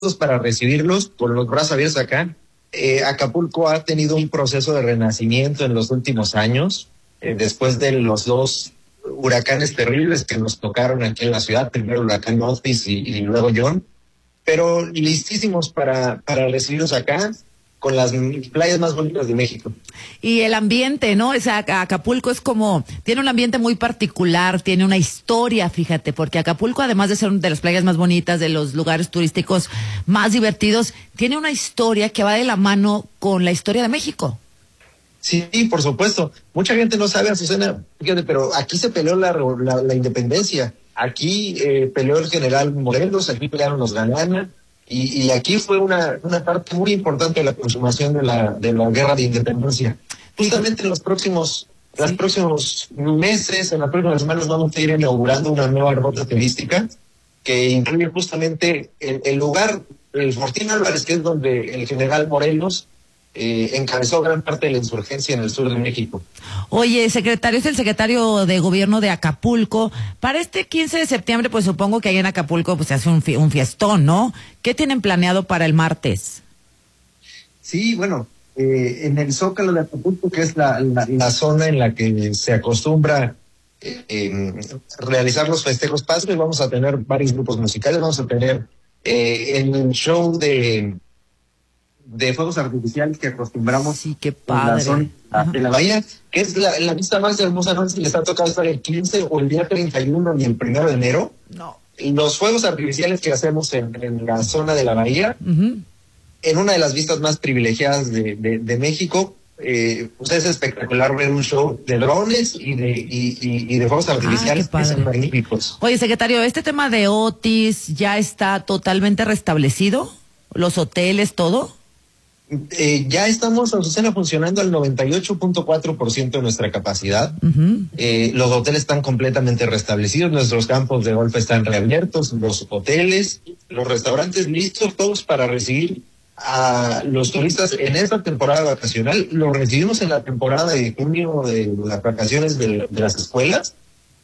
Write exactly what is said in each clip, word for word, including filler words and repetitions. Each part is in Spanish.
para recibirlos con los brazos abiertos acá. Eh, Acapulco ha tenido un proceso de renacimiento en los últimos años, eh, después de los dos huracanes terribles que nos tocaron aquí en la ciudad, primero el huracán Otis y, y luego John, pero listísimos para, para recibirlos acá, con las playas más bonitas de México. Y el ambiente, ¿no? O sea, Acapulco es como, tiene un ambiente muy particular, tiene una historia, fíjate, porque Acapulco, además de ser una de las playas más bonitas, de los lugares turísticos más divertidos, tiene una historia que va de la mano con la historia de México. Sí, por supuesto. Mucha gente no sabe, Azucena, fíjate, pero aquí se peleó la, la, la independencia. Aquí eh, peleó el general Morelos, aquí pelearon los Galana. Y, y aquí fue una, una parte muy importante de la consumación de la, de la guerra de independencia. Justamente en los próximos, sí. los próximos meses, en las próximas semanas, vamos a ir inaugurando una nueva ruta turística que incluye justamente el, el lugar, el Fortín Álvarez, que es donde el general Morelos eh, encabezó gran parte de la insurgencia en el sur de México. Oye, secretario, es el secretario de Gobierno de Acapulco. Para este quince de septiembre, pues supongo que ahí en Acapulco pues se hace un, fi- un fiestón, ¿no? ¿Qué tienen planeado para el martes? Sí, bueno, eh, en el Zócalo de Acapulco, que es la, la, la zona en la que se acostumbra eh, eh, realizar los festejos patrios, vamos a tener varios grupos musicales, vamos a tener eh, el show de... de fuegos artificiales que acostumbramos sí, qué padre. En la zona de la bahía, que es la, la vista más hermosa, no sé si les ha tocado estar el quince o el día treinta y uno y el primero de enero. No. Los fuegos artificiales que hacemos en, en la zona de la bahía, uh-huh. en una de las vistas más privilegiadas de, de, de México, eh, pues es espectacular ver un show de drones y de, y, y, y de fuegos artificiales ah, que son magníficos. Oye, secretario, ¿este tema de Otis ya está totalmente restablecido? ¿Los hoteles, todo? Eh, ya estamos, Azucena, funcionando al noventa y ocho punto cuatro por ciento de nuestra capacidad. Uh-huh. Eh, los hoteles están completamente restablecidos, nuestros campos de golf están reabiertos, los hoteles, los restaurantes listos, todos para recibir a los turistas en esta temporada vacacional. Los recibimos en la temporada de junio de las vacaciones de, de las escuelas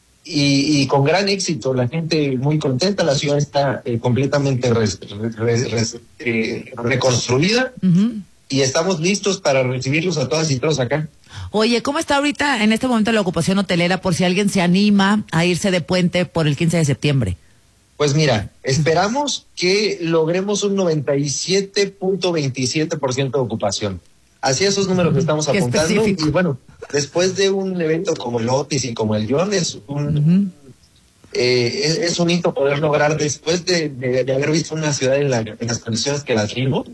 y, y con gran éxito, la gente muy contenta, la ciudad está eh, completamente res, res, res, eh, reconstruida. Uh-huh. Y estamos listos para recibirlos a todas y todos acá. Oye, ¿cómo está ahorita en este momento la ocupación hotelera por si alguien se anima a irse de puente por el quince de septiembre? Pues mira, esperamos que logremos un noventa y siete punto veintisiete por ciento de ocupación. Así esos números que estamos Qué apuntando. específico. Y bueno, después de un evento como el Otis y como el John, es un, uh-huh. eh, es, es un hito poder lograr, después de, de, de haber visto una ciudad en, la, en las condiciones que las vimos,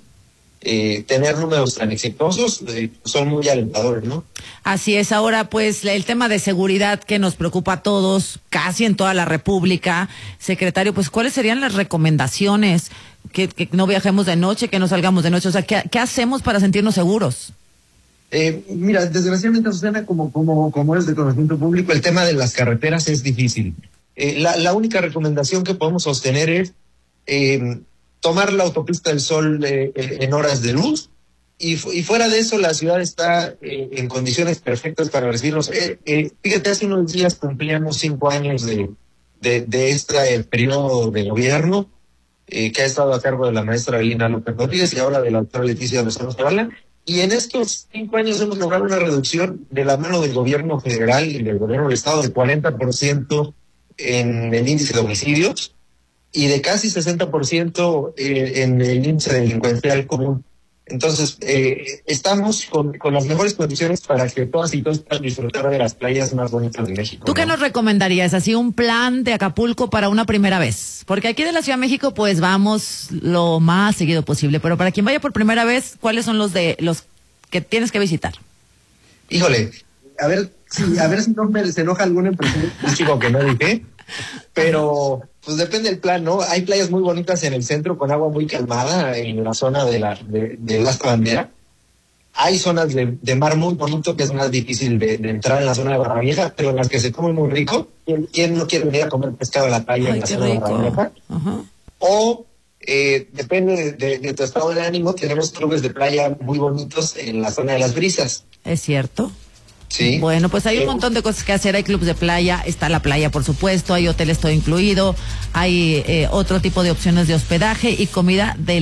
Eh, tener números tan exitosos eh, son muy alentadores, ¿no? Así es. Ahora, pues, el tema de seguridad que nos preocupa a todos, casi en toda la República. Secretario, pues, ¿cuáles serían las recomendaciones? Que, que no viajemos de noche, que no salgamos de noche. O sea, ¿qué, qué hacemos para sentirnos seguros? Eh, mira, desgraciadamente, Susana, como, como, como es de conocimiento público, el tema de las carreteras es difícil. Eh, la, la única recomendación que podemos sostener es eh, tomar la autopista del Sol eh, en horas de luz, y, y fuera de eso la ciudad está eh, en condiciones perfectas para recibirnos. Eh, eh, fíjate, hace unos días cumplíamos cinco años de, de, de este el periodo de gobierno eh, que ha estado a cargo de la maestra Elena López Rodríguez y ahora de la doctora Leticia Lozano Zavala, y en estos cinco años hemos logrado una reducción de la mano del gobierno federal y del gobierno del estado del cuarenta por ciento en el índice de homicidios y de casi sesenta por ciento eh, en el índice delincuencial común. Entonces, eh, estamos con, con las mejores condiciones para que todas y todos puedan disfrutar de las playas más bonitas de México. ¿Tú qué ¿no? nos recomendarías? Así un plan de Acapulco para una primera vez. Porque aquí de la Ciudad de México, pues vamos lo más seguido posible. Pero para quien vaya por primera vez, ¿cuáles son los de los que tienes que visitar? Híjole, a ver, sí, a ver si no me se enoja algún empresario chico que no dije, pero pues depende del plan, ¿no? Hay playas muy bonitas en el centro con agua muy calmada en la zona de la de, de Lastra Bandera. Hay zonas de, de mar muy bonito que es más difícil de, de entrar en la zona de Barra Vieja, pero en las que se come muy rico. ¿Quién, quién no quiere venir a comer pescado a la playa Ay, en la qué zona rico. de Barra Vieja? Ajá. O eh, depende de, de, de tu estado de ánimo, tenemos clubes de playa muy bonitos en la zona de las brisas. ¿Es cierto? Sí. Bueno, pues hay un montón de cosas que hacer. Hay clubes de playa, está la playa, por supuesto, hay hoteles todo incluido, hay eh, otro tipo de opciones de hospedaje y comida de